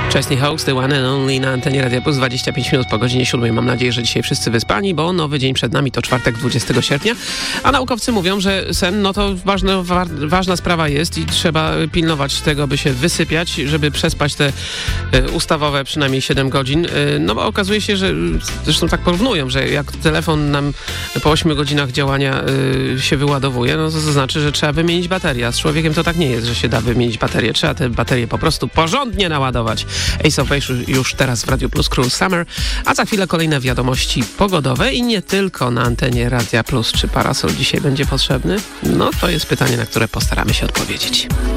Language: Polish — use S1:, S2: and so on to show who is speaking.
S1: Chesney Hawkes, The One and Only na antenie Radia Plus, 25 minut po godzinie 7. Mam nadzieję, że dzisiaj wszyscy wyspani, bo nowy dzień przed nami, to czwartek 20 sierpnia. A naukowcy mówią, że sen, no to ważna sprawa jest i trzeba pilnować tego, by się wysypiać, żeby przespać te ustawowe przynajmniej 7 godzin. No bo okazuje się, że zresztą tak porównują, że jak telefon nam po 8 godzinach działania się wyładowuje, no to znaczy, że trzeba wymienić baterię. A z człowiekiem to tak nie jest, że się da wymienić baterię. Trzeba te baterie po prostu porządnie naładować. Ace of Base już teraz w Radio Plus, Cruel Summer, a za chwilę kolejne wiadomości pogodowe i nie tylko na antenie Radia Plus. Czy parasol dzisiaj będzie potrzebny? No to jest pytanie, na które postaramy się odpowiedzieć.